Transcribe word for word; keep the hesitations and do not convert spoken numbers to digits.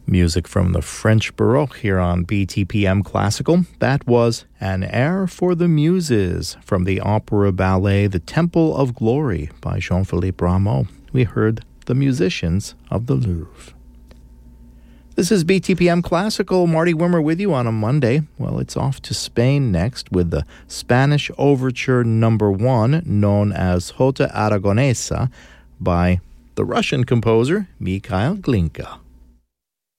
Music from the French Baroque here on B T P M Classical. That was An Air for the Muses from the opera ballet The Temple of Glory by Jean-Philippe Rameau. We heard The Musicians of the Louvre. This is B T P M Classical. Marty Wimmer with you on a Monday. Well, it's off to Spain next with the Spanish Overture Number One, known as Jota Aragonesa, by the Russian composer Mikhail Glinka.